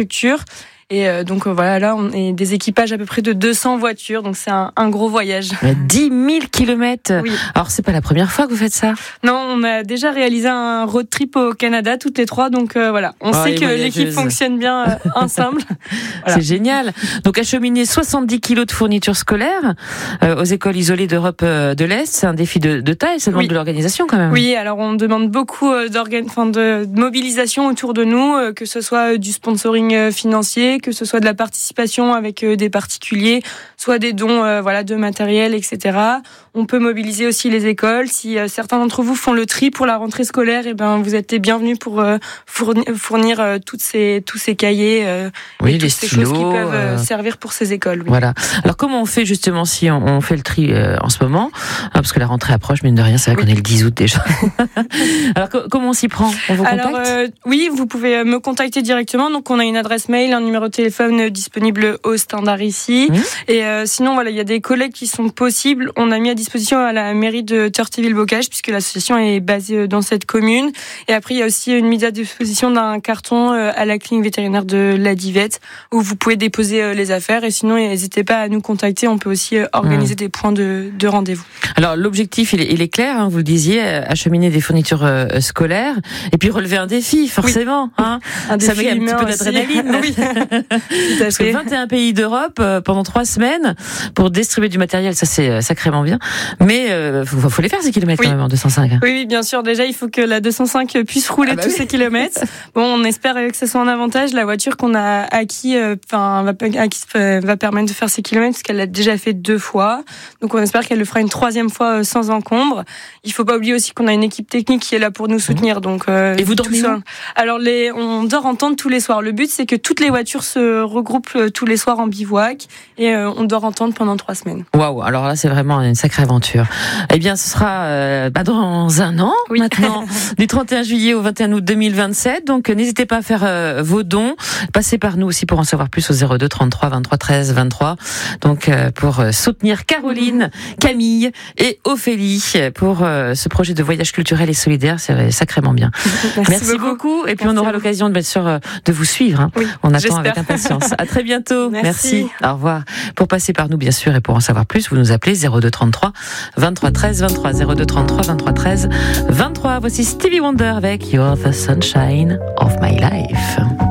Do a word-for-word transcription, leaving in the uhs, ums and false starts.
structure. Et euh, donc euh, voilà, là on est des équipages à peu près de deux cents voitures, donc c'est un, un gros voyage. dix mille kilomètres. Oui. Alors c'est pas la première fois que vous faites ça? Non, on a déjà réalisé un road trip au Canada toutes les trois, donc euh, voilà, on oh, sait que l'équipe fonctionne bien euh, ensemble. Voilà. C'est génial. Donc acheminer soixante-dix kilos de fournitures scolaires euh, aux écoles isolées d'Europe euh, de l'Est, c'est un défi de, de taille, ça demande oui. de l'organisation quand même. Oui, alors on demande beaucoup euh, d'organ... enfin, de, de mobilisation autour de nous, euh, que ce soit du sponsoring euh, financier, que ce soit de la participation avec euh, des particuliers, soit des dons euh, voilà, de matériel, et cetera. On peut mobiliser aussi les écoles. Si euh, certains d'entre vous font le tri pour la rentrée scolaire, et ben vous êtes les bienvenus pour euh, fournir, fournir euh, toutes ces, tous ces cahiers euh, oui, et toutes les ces stylos, choses qui peuvent euh, euh... servir pour ces écoles. Oui. Voilà. Alors comment on fait justement si on, on fait le tri euh, en ce moment, hein, parce que la rentrée approche, mine de rien, c'est vrai oui. qu'on est le dix août déjà. Alors co- comment on s'y prend? On vous Alors, contacte euh, oui, vous pouvez me contacter directement. Donc on a une adresse mail, un numéro de téléphone disponible au standard ici. Mmh. Et euh, sinon voilà, il y a des collègues qui sont possibles. On a mis à disposition à la mairie de Turtéville-Bocage puisque l'association est basée dans cette commune. Et après il y a aussi une mise à disposition d'un carton à la clinique vétérinaire de la Divette où vous pouvez déposer les affaires. Et sinon n'hésitez pas à nous contacter. On peut aussi organiser mmh. des points de, de rendez-vous. Alors l'objectif il est, il est clair. Hein, vous le disiez, acheminer des fournitures euh, scolaires et puis relever un défi forcément. Oui. Hein. Un Ça défi met un petit peu d'adrénaline. Oui. Parce que vingt et un pays d'Europe euh, pendant trois semaines pour distribuer du matériel, ça c'est euh, sacrément bien. Mais il euh, faut, faut les faire ces kilomètres oui. quand même en deux cent cinq. Oui, oui, bien sûr. Déjà, il faut que la deux cent cinq puisse rouler ah bah tous oui. ces kilomètres. Bon, on espère que ce soit un avantage. La voiture qu'on a acquis, enfin, euh, va, acquis, euh, va permettre de faire ces kilomètres parce qu'elle l'a déjà fait deux fois. Donc, on espère qu'elle le fera une troisième fois euh, sans encombre. Il faut pas oublier aussi qu'on a une équipe technique qui est là pour nous soutenir. Mmh. Donc, euh, et vous dormez où? Alors, les, on dort en tente tous les soirs. Le but, c'est que toutes les voitures se regroupent euh, tous les soirs en bivouac et euh, on dort en tente pendant trois semaines. Waouh, alors là c'est vraiment une sacrée aventure. Eh bien ce sera euh, bah, dans un an oui. maintenant, du trente et un juillet au vingt et un août deux mille vingt-sept. Donc n'hésitez pas à faire euh, vos dons. Passez par nous aussi pour en savoir plus au zéro deux trente-trois vingt-trois treize vingt-trois. Donc euh, pour euh, soutenir Caroline, Camille et Ophélie pour euh, ce projet de voyage culturel et solidaire, c'est sacrément bien. Merci, Merci beaucoup. beaucoup. Et puis Merci on aura l'occasion bien sûr de vous suivre. Hein. Oui, on attend j'espère. avec impatience. À très bientôt. Merci. Merci. Au revoir. Pour passer par nous, bien sûr, et pour en savoir plus, vous nous appelez zéro deux trente-trois vingt-trois treize vingt-trois, zéro deux trente-trois vingt-trois treize vingt-trois. Voici Stevie Wonder avec You're the Sunshine of My Life.